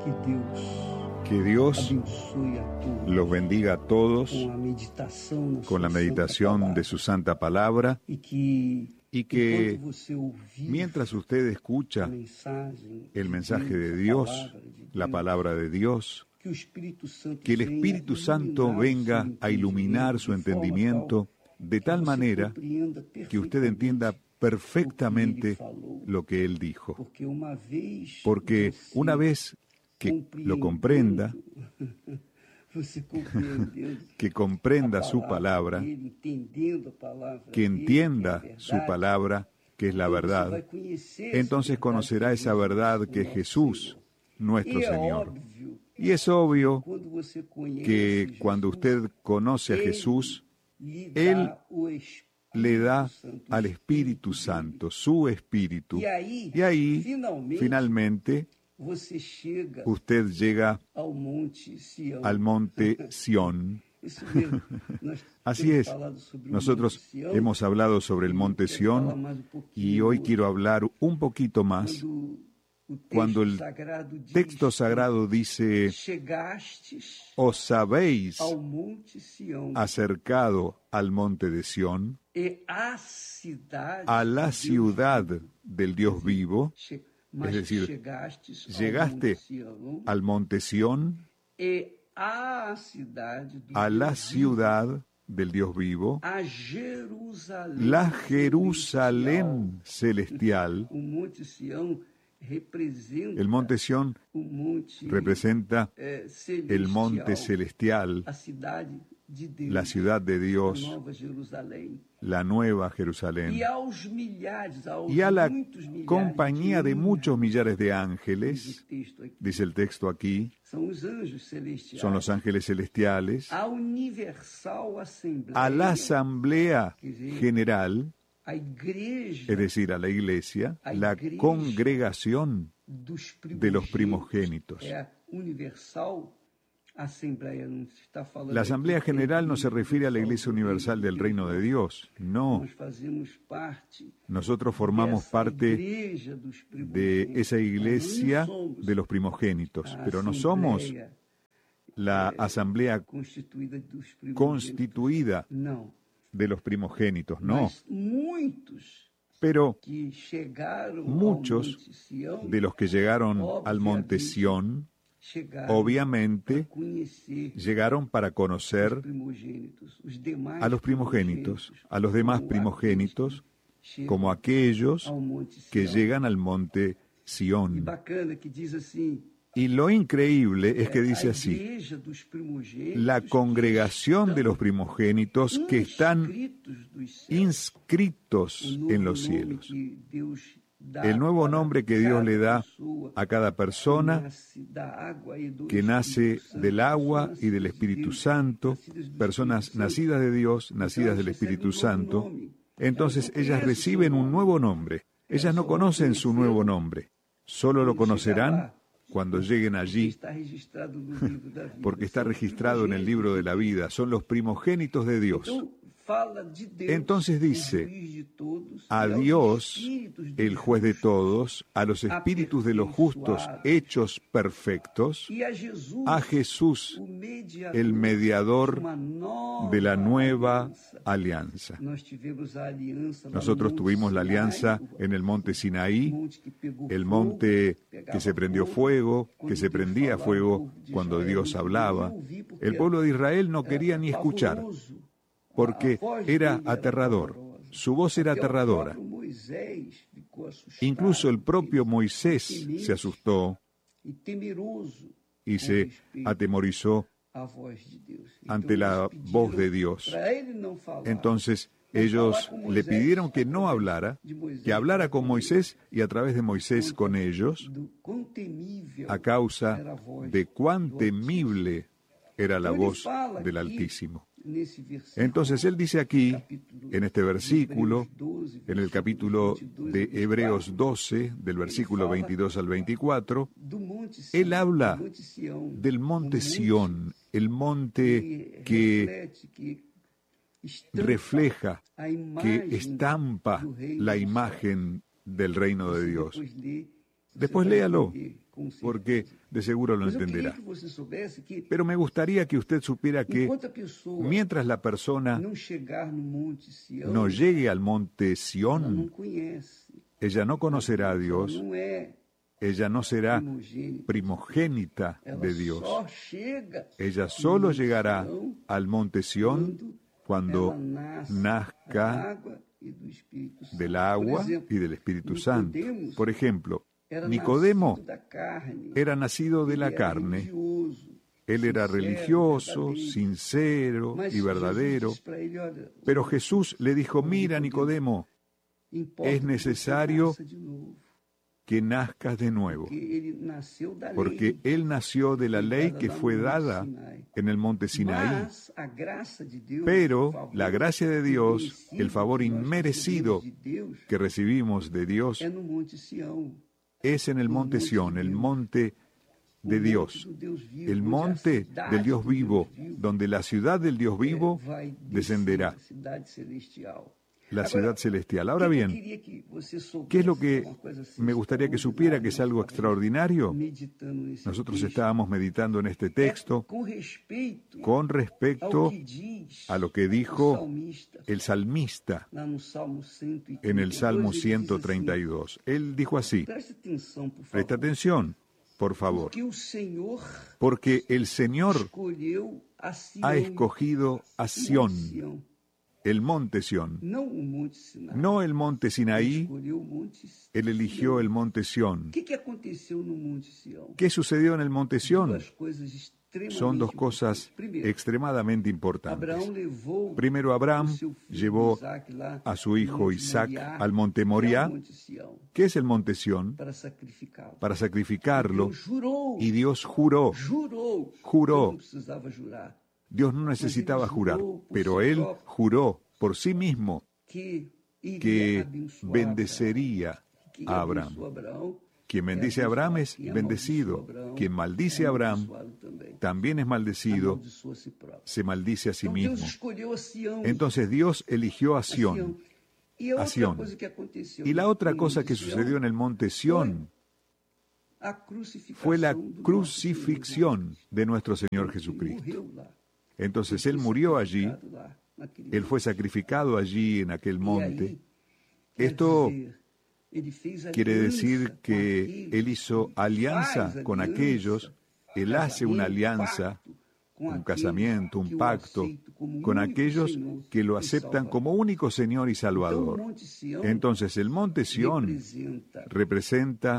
Que Dios abençoe a todos los bendiga a todos com a meditação na con la sua meditación santa de su santa palabra, palavra. Y que enquanto você ouvir mientras usted escucha el mensaje de Dios, la palabra de Dios, que el Espíritu Santo venga a iluminar su entendimiento de tal manera que usted entienda perfectamente lo que Él dijo. Porque una vez que lo comprenda, que comprenda su palabra, que entienda su palabra, que es la verdad, entonces conocerá esa verdad que es Jesús, nuestro Señor. Y es obvio que cuando usted conoce a Jesús, Él le da al Espíritu Santo, su Espíritu. Y ahí, finalmente, usted llega al monte Sión. Así es. Nosotros hemos hablado sobre el monte Sión y hoy quiero hablar un poquito más. Cuando el texto sagrado dice, os habéis acercado al monte de Sión, a la ciudad del Dios vivo, es decir, llegaste al monte Sión, a la ciudad del Dios vivo, la Jerusalén celestial. El monte Sión representa el monte celestial, la ciudad de Dios, la nueva Jerusalén, y a la compañía de muchos millares de ángeles, dice el texto aquí, son los ángeles celestiales, a la asamblea general, es decir, a la iglesia, la congregación de los primogénitos. La Asamblea General no se refiere a la Iglesia Universal del Reino de Dios, no. Nosotros formamos parte de esa iglesia de los primogénitos, pero no somos la Asamblea constituida de los primogénitos, no. Pero muchos de los que llegaron al monte Sión, obviamente, llegaron para conocer a los primogénitos, a los demás primogénitos, como aquellos que llegan al monte Sión. Y lo increíble es que dice así, la congregación de los primogénitos que están inscritos en los cielos. El nuevo nombre que Dios le da a cada persona que nace del agua y del Espíritu Santo, personas nacidas de Dios, nacidas del Espíritu Santo, entonces ellas reciben un nuevo nombre. Ellas no conocen su nuevo nombre, solo lo conocerán cuando lleguen allí, porque está registrado en el libro de la vida, son los primogénitos de Dios. Entonces dice, a Dios, el juez de todos, a los espíritus de los justos hechos perfectos, a Jesús, el mediador de la nueva alianza. Nosotros tuvimos la alianza en el monte Sinaí, el monte que se prendió fuego, que se prendía fuego cuando Dios hablaba. El pueblo de Israel no quería ni escuchar, porque era aterrador, su voz era aterradora. Incluso el propio Moisés se asustó y se atemorizó ante la voz de Dios. Entonces ellos le pidieron que no hablara, que hablara con Moisés y a través de Moisés con ellos, a causa de cuán temible era la voz del Altísimo. Entonces él dice aquí, en este versículo, en el capítulo de Hebreos 12, del versículo 22 al 24, él habla del monte Sión, el monte que refleja, que estampa la imagen del reino de Dios. Después léalo porque de seguro lo entenderá. Pero me gustaría que usted supiera que mientras la persona no llegue al monte Sión, ella no conocerá a Dios, ella no será primogénita de Dios. Ella solo llegará al monte Sión cuando nazca del agua y del Espíritu Santo. Por ejemplo, Nicodemo era nacido de la carne. Él era religioso, sincero y verdadero. Pero Jesús le dijo: mira, Nicodemo, es necesario que nazcas de nuevo, porque él nació de la ley que fue dada en el monte Sinaí. Pero la gracia de Dios, el favor inmerecido que recibimos de Dios, es en el monte Sión, el monte de Dios, el monte del Dios vivo, donde la ciudad del Dios vivo descenderá, la ciudad celestial. Ahora bien, ¿qué es lo que me gustaría que supiera que es algo extraordinario? Nosotros estábamos meditando en este texto con respecto a lo que dijo el salmista en el Salmo 132. Él dijo así, presta atención, por favor, porque el Señor ha escogido a Sión, el monte Sión, no el monte Sinaí. Él eligió el monte Sión. ¿Qué sucedió en el monte Sión? Son dos cosas extremadamente importantes. Primero, Abraham llevó a su hijo Isaac al monte Moriah. ¿Qué es el monte Sión? Para sacrificarlo. Y Dios juró. Dios no necesitaba jurar, pero Él juró por sí mismo que bendecería a Abraham. Quien bendice a Abraham es bendecido. Quien maldice a Abraham también es maldecido, se maldice a sí mismo. Entonces Dios eligió a Sión. Y la otra cosa que sucedió en el monte Sión fue la crucifixión de nuestro Señor Jesucristo. Entonces Él murió allí, Él fue sacrificado allí en aquel monte. Esto quiere decir que Él hizo alianza con aquellos, Él hace una alianza, un casamiento, un pacto, con aquellos que lo aceptan como único Señor y Salvador. Entonces el monte Sión representa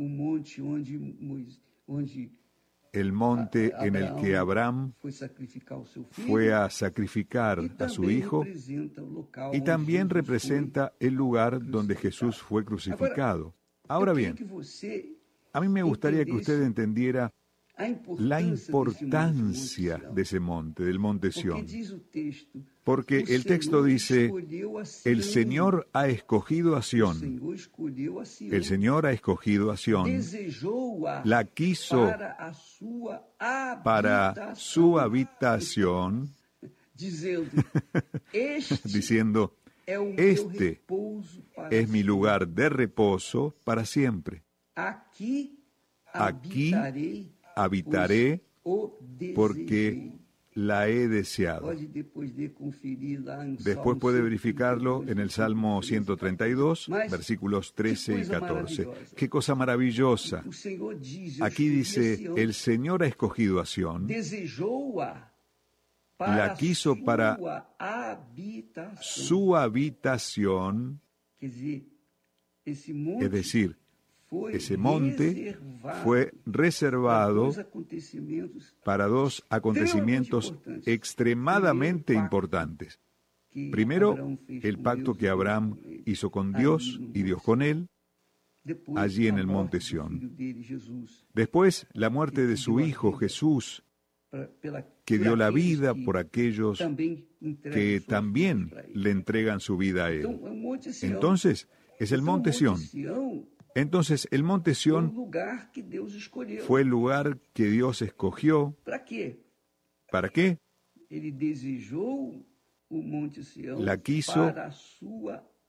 el monte en el que Abraham fue a sacrificar a su hijo, y también representa el lugar donde Jesús fue crucificado. Ahora bien, a mí me gustaría que usted entendiera la importancia de ese monte, del monte Sión. Porque el texto dice, el Señor ha escogido a Sión. El Señor ha escogido a Sión. La quiso para su habitación, diciendo, este es mi lugar de reposo para siempre. Aquí habitaré porque la he deseado. Después puede verificarlo en el Salmo 132, versículos 13 y 14. ¡Qué cosa maravillosa! Aquí dice, el Señor ha escogido a Sión, la quiso para su habitación, es decir, ese monte fue reservado para dos acontecimientos extremadamente importantes. Primero, el pacto que Abraham hizo con Dios y Dios con él, allí en el monte Sión. Después, la muerte de su Hijo Jesús, que dio la vida por aquellos que también le entregan su vida a Él. Entonces, es el monte Sión. Entonces, el monte Sión fue el lugar que Dios escogió. ¿Para qué? La quiso para su habitación. Es decir,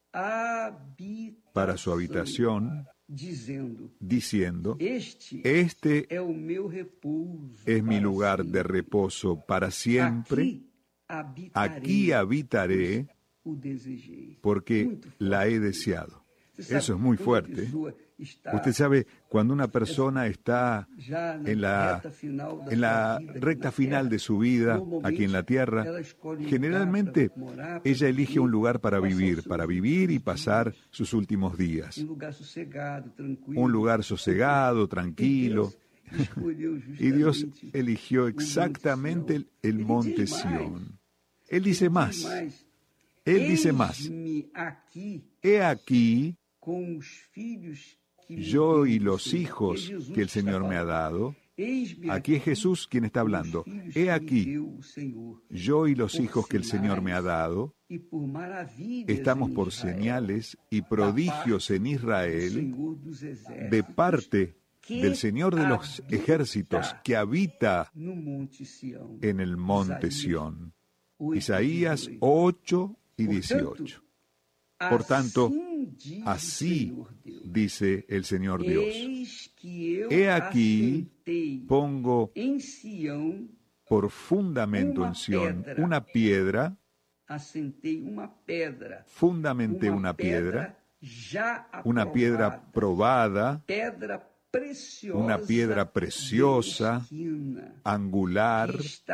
para su habitación, diciendo, este es mi lugar de reposo para siempre, aquí habitaré porque la he deseado. Eso es muy fuerte. Usted sabe, cuando una persona está en la recta final de su vida aquí en la tierra, generalmente ella elige un lugar para vivir y pasar sus últimos días. Un lugar sosegado, tranquilo. Y Dios eligió exactamente el monte Sión. Él dice más. Él dice más. He aquí, yo y los hijos que el Señor me ha dado. Aquí es Jesús quien está hablando. He aquí, yo y los hijos que el Señor me ha dado, estamos por señales y prodigios en Israel de parte del Señor de los ejércitos que habita en el monte Sión. Isaías 8 y 18. Por tanto, así dice el Señor Dios. He aquí, pongo por fundamento en Sión una piedra, fundamenté una piedra probada, una piedra preciosa, angular,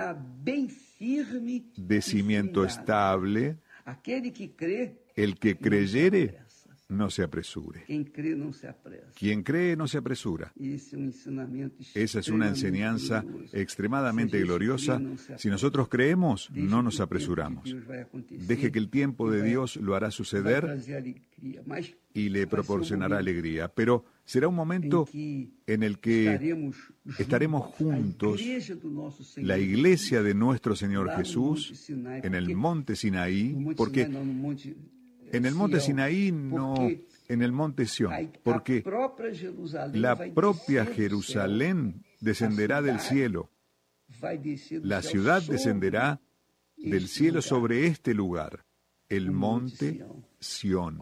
de cimiento estable. El que creyere, no se apresure. Quien cree, no se apresura. Esa es una enseñanza extremadamente gloriosa. Si nosotros creemos, no nos apresuramos. Deje que el tiempo de Dios lo hará suceder y le proporcionará alegría. Pero será un momento en el que estaremos juntos, la iglesia de nuestro Señor Jesús, en el monte Sinaí, porque en el monte Sinaí, no en el monte Sión, porque la propia Jerusalén descenderá del cielo. La ciudad descenderá del cielo sobre este lugar, el monte Sión,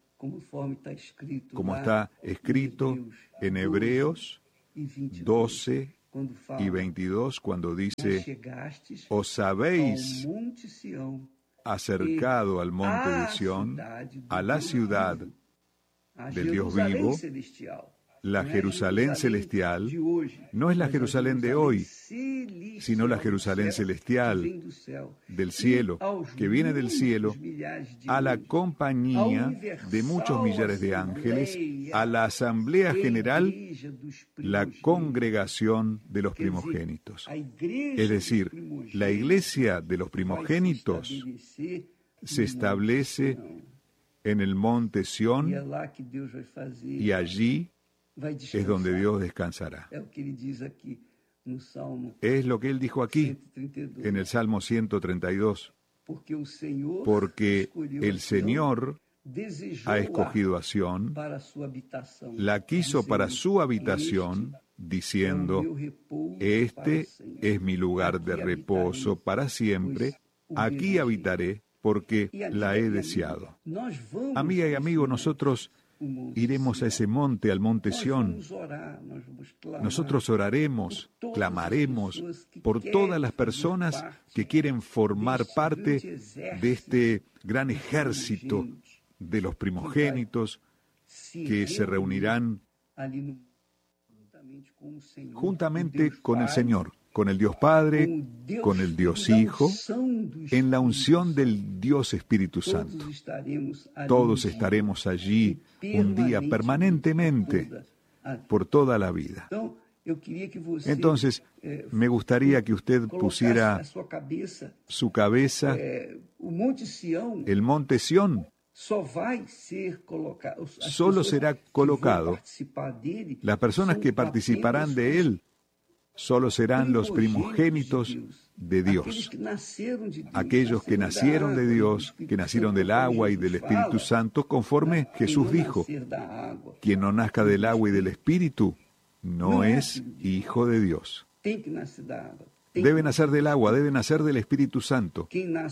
como está escrito en Hebreos 12 y 22, cuando dice, os habéis acercado al monte de Sión, a la ciudad del Dios vivo, la Jerusalén celestial, no es la Jerusalén de hoy, sino la Jerusalén celestial del cielo, que viene del cielo, a la compañía de muchos millares de ángeles, a la asamblea general, la congregación de los primogénitos. Es decir, la iglesia de los primogénitos se establece en el monte Sión y allí es donde Dios descansará. Es lo que Él dijo aquí, en el Salmo 132, porque el Señor ha escogido a Sión, la quiso para su habitación, diciendo, este es mi lugar de reposo para siempre, aquí habitaré, porque la he deseado. Amiga y amigo, nosotros iremos a ese monte, al monte Sión. Nosotros oraremos, clamaremos por todas las personas que quieren formar parte de este gran ejército de los primogénitos que se reunirán juntamente con el Señor, con el Dios Padre, con el Dios Hijo, en la unción del Dios Espíritu Santo. Todos estaremos allí un día permanentemente, por toda la vida. Entonces, me gustaría que usted pusiera su cabeza, el monte Sión, solo será colocado. Las personas que participarán de él solo serán los primogénitos de Dios, aquellos que nacieron de Dios, que nacieron del agua y del Espíritu Santo, conforme Jesús dijo, quien no nazca del agua y del Espíritu no es hijo de Dios. Debe nacer del agua, debe nacer del Espíritu Santo.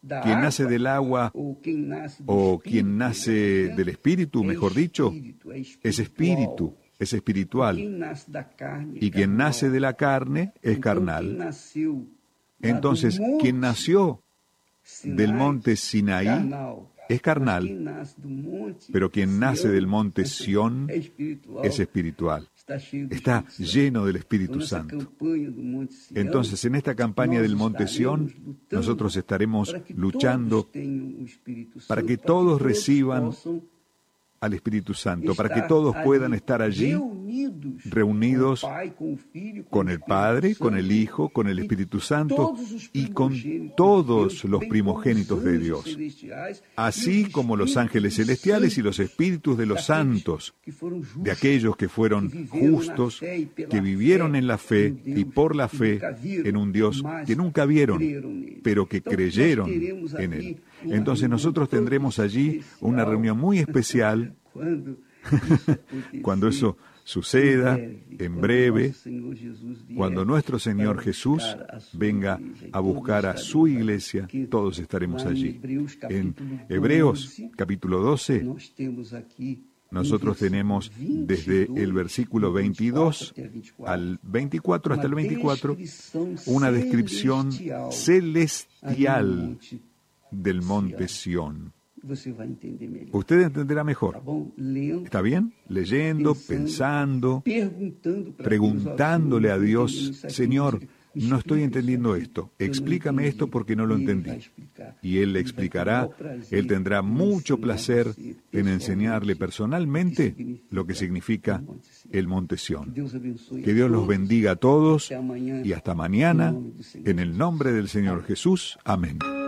quien nace del agua o quien nace del Espíritu, mejor dicho, es espíritu, es espiritual. Y quien nace de la carne es carnal. Entonces, quien nació del monte Sinaí es carnal, pero quien nace del monte Sión es espiritual. Está lleno del Espíritu Santo. Entonces, en esta campaña del monte Sión, nosotros estaremos luchando para que todos reciban al Espíritu Santo, para que todos puedan estar allí reunidos con el Padre, con el Hijo, con el Espíritu Santo y con todos los primogénitos de Dios, así como los ángeles celestiales y los espíritus de los santos, de aquellos que fueron justos, que vivieron en la fe y por la fe en un Dios que nunca vieron, pero que creyeron en Él. Entonces nosotros tendremos allí una reunión muy especial cuando eso suceda, en breve, cuando nuestro Señor Jesús venga a buscar a su iglesia, todos estaremos allí. En Hebreos capítulo 12, nosotros tenemos desde el versículo 22 al 24, hasta el 24, una descripción celestial del monte Sión. Usted entenderá mejor. ¿Está bien? Leyendo, pensando, preguntándole a Dios, Señor, no estoy entendiendo esto. Explícame esto porque no lo entendí. Y Él le explicará. Él tendrá mucho placer en enseñarle personalmente lo que significa el monte Sión. Que Dios los bendiga a todos y hasta mañana, en el nombre del Señor Jesús. Amén.